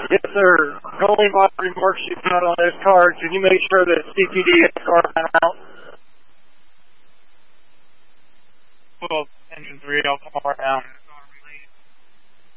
Yes, sir. The only my remarks you've got on those cards, can you make sure that CPD has card come out? Well, engine 3, I'll come around.